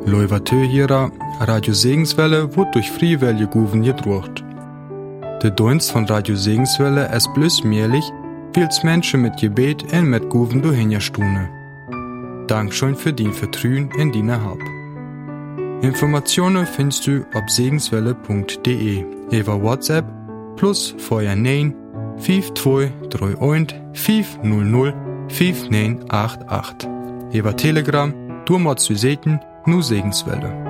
Leuvatö hierer, Radio Segenswelle wird durch Friewelle Guven gedruckt. Der Dienst von Radio Segenswelle ist bloß möglich, weil's Menschen mit Gebet und mit Guven durchhinjastune. Dankeschön für dein Vertrauen in deine Hab. Informationen findest du auf segenswelle.de über WhatsApp plus vorher 9 5231 500 5988. Über Telegram, du musst zu sehen, nur Segenswelle.